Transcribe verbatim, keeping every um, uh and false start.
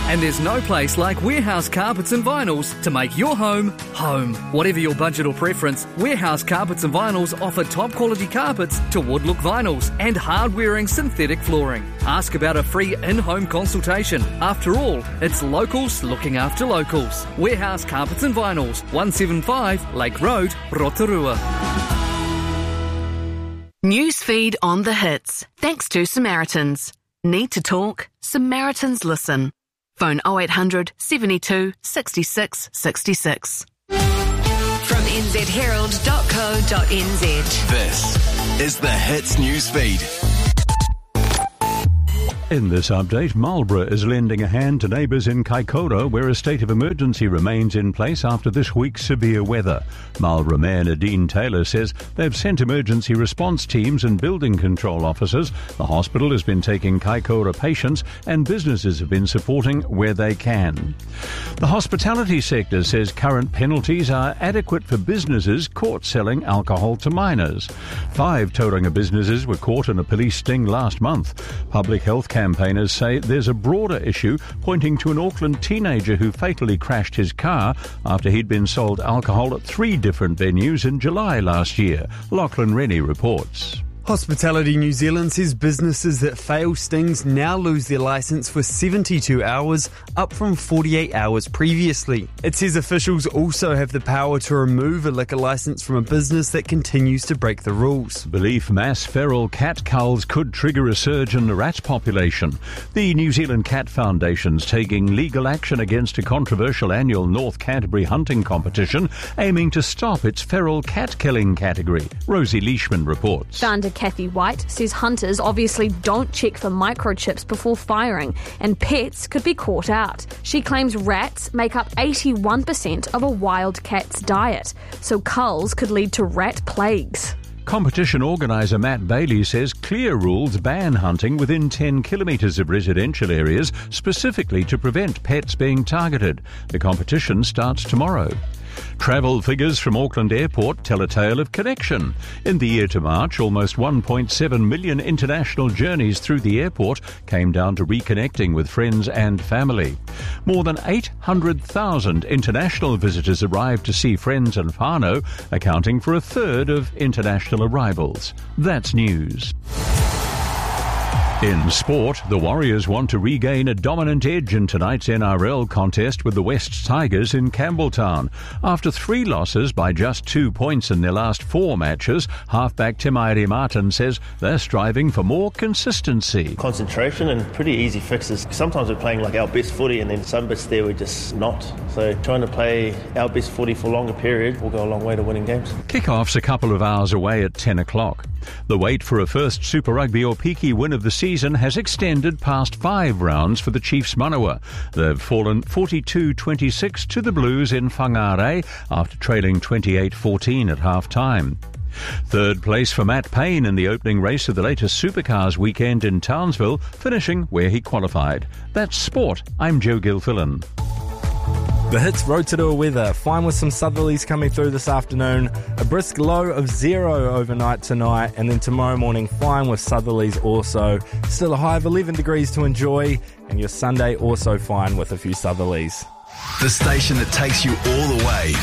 And there's no place like Warehouse Carpets and Vinyls to make your home, home. Whatever your budget or preference, Warehouse Carpets and Vinyls offer top quality carpets to wood-look vinyls and hard-wearing synthetic flooring. Ask about a free in-home consultation. After all, it's locals looking after locals. Warehouse Carpets and Vinyls, one seventy-five Lake Road, Rotorua. Newsfeed on the hits. Thanks to Samaritans. Need to talk? Samaritans listen. Phone oh eight hundred, seventy-two, sixty-six, sixty-six. From n z herald dot co dot n z. This is the Hits Newsfeed. In this update, Marlborough is lending a hand to neighbours in Kaikoura where a state of emergency remains in place after this week's severe weather. Marlborough Mayor Nadine Taylor says they've sent emergency response teams and building control officers. The hospital has been taking Kaikoura patients and businesses have been supporting where they can. The hospitality sector says current penalties are adequate for businesses caught selling alcohol to minors. Five Tauranga businesses were caught in a police sting last month. Public health campaigners say there's a broader issue pointing to an Auckland teenager who fatally crashed his car after he'd been sold alcohol at three different venues in July last year. Lachlan Rennie reports. Hospitality New Zealand says businesses that fail stings now lose their licence for seventy-two hours, up from forty-eight hours previously. It says officials also have the power to remove a liquor licence from a business that continues to break the rules. Belief mass feral cat culls could trigger a surge in the rat population. The New Zealand Cat Foundation's taking legal action against a controversial annual North Canterbury hunting competition, aiming to stop its feral cat killing category. Rosie Leishman reports. Founder Kathy White says hunters obviously don't check for microchips before firing, and pets could be caught out. She claims rats make up eighty-one percent of a wild cat's diet, so culls could lead to rat plagues. Competition organiser Matt Bailey says clear rules ban hunting within ten kilometres of residential areas, specifically to prevent pets being targeted. The competition starts tomorrow. Travel figures from Auckland Airport tell a tale of connection. In the year to March, almost one point seven million international journeys through the airport came down to reconnecting with friends and family. More than eight hundred thousand international visitors arrived to see friends and whānau, accounting for a third of international arrivals. That's news. In sport, the Warriors want to regain a dominant edge in tonight's N R L contest with the West Tigers in Campbelltown. After three losses by just two points in their last four matches, halfback Tim Aire-Martin says they're striving for more consistency. Concentration and pretty easy fixes. Sometimes we're playing like our best footy and then some bits there we're just not. So trying to play our best footy for a longer period will go a long way to winning games. Kick-off's a couple of hours away at ten o'clock. The wait for a first Super Rugby or Piki win of the season has extended past five rounds for the Chiefs Manawa. They've fallen forty-two twenty-six to the Blues in Whangarei after trailing twenty-eight fourteen at half-time. Third place for Matt Payne in the opening race of the latest Supercars weekend in Townsville, finishing where he qualified. That's sport. I'm Joe Gilfillan. The Hits Rotorua weather, fine with some southerlies coming through this afternoon, a brisk low of zero overnight tonight, and then tomorrow morning fine with southerlies also. Still a high of eleven degrees to enjoy, and your Sunday also fine with a few southerlies. The station that takes you all the way